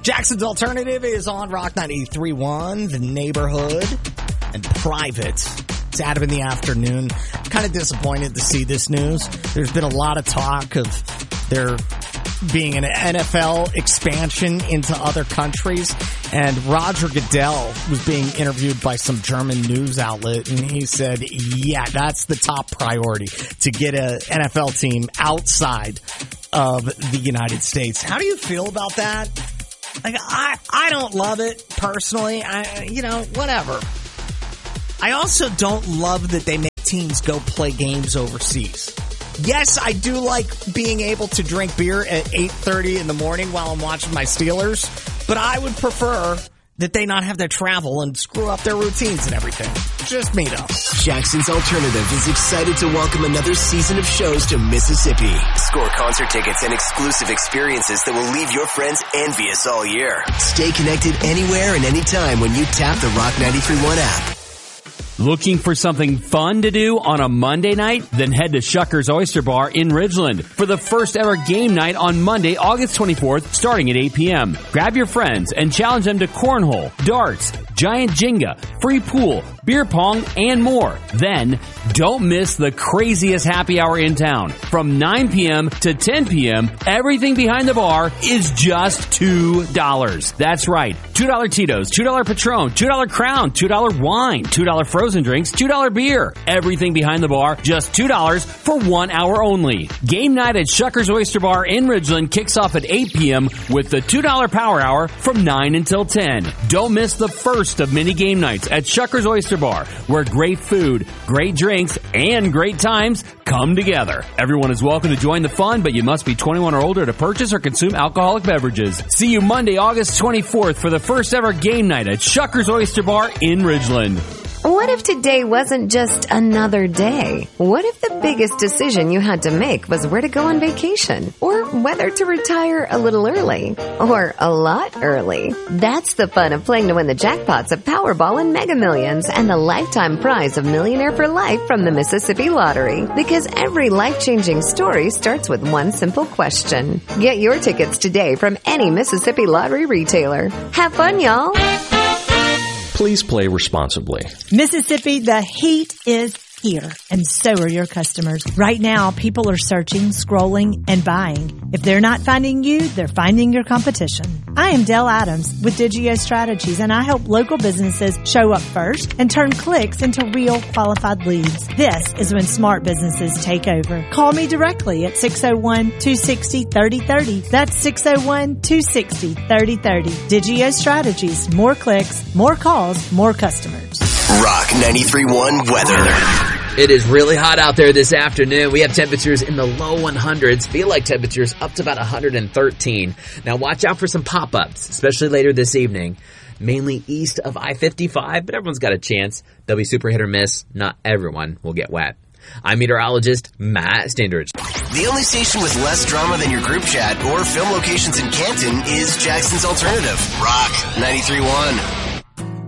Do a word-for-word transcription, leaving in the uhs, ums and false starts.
Jackson's Alternative is on Rock ninety-three point one, The Neighborhood, and Private. It's Adam in the afternoon. Kind of disappointed to see this news. There's been a lot of talk of there being an N F L expansion into other countries, and Roger Goodell was being interviewed by some German news outlet, and he said, yeah, that's the top priority, to get an N F L team outside of the United States. How do you feel about that? Like, I, I don't love it personally. I, you know, whatever. I also don't love that they make teams go play games overseas. Yes, I do like being able to drink beer at eight thirty in the morning while I'm watching my Steelers, but I would prefer that they not have to travel and screw up their routines and everything. Just me, though. Jackson's Alternative is excited to welcome another season of shows to Mississippi. Score concert tickets and exclusive experiences that will leave your friends envious all year. Stay connected anywhere and anytime when you tap the Rock ninety-three point one app. Looking for something fun to do on a Monday night? Then head to Shucker's Oyster Bar in Ridgeland for the first ever game night on Monday, August twenty-fourth, starting at eight p.m. Grab your friends and challenge them to cornhole, darts, giant Jenga, free pool, beer pong, and more. Then, don't miss the craziest happy hour in town. From nine p.m. to ten p.m., everything behind the bar is just two dollars. That's right. two dollar Tito's, two dollar Patron, two dollar Crown, two dollar wine, two dollar frozen drinks, two dollar beer. Everything behind the bar, just two dollars for one hour only. Game night at Shucker's Oyster Bar in Ridgeland kicks off at eight p.m. with the two dollar Power Hour from nine until ten. Don't miss the first of many game nights at Shucker's Oyster Bar, where great food, great drinks, and great times come together. Everyone is welcome to join the fun, but you must be twenty-one or older to purchase or consume alcoholic beverages. See you Monday, August twenty-fourth for the first ever game night at Shucker's Oyster Bar in Ridgeland. What if today wasn't just another day? What if the biggest decision you had to make was where to go on vacation? Or whether to retire a little early? Or a lot early? That's the fun of playing to win the jackpots of Powerball and Mega Millions and the lifetime prize of Millionaire for Life from the Mississippi Lottery. Because every life-changing story starts with one simple question. Get your tickets today from any Mississippi Lottery retailer. Have fun, y'all! Please play responsibly. Mississippi, the heat is here, and so are your customers. Right now, people are searching, scrolling, and buying. If they're not finding you, they're finding your competition. I am Dell Adams with Digio Strategies, and I help local businesses show up first and turn clicks into real qualified leads. This is when smart businesses take over. Call me directly at six oh one, two six oh, three oh three oh. That's six oh one, two six oh, three oh three oh. Digio Strategies. More clicks, more calls, more customers. Rock ninety-three point one weather. It is really hot out there this afternoon. We have temperatures in the low hundreds. Feel like temperatures up to about one hundred thirteen. Now watch out for some pop-ups, especially later this evening. Mainly east of I fifty-five, but everyone's got a chance. They'll be super hit or miss. Not everyone will get wet. I'm meteorologist Matt Standridge. The only station with less drama than your group chat or film locations in Canton is Jackson's Alternative. Rock ninety-three point one.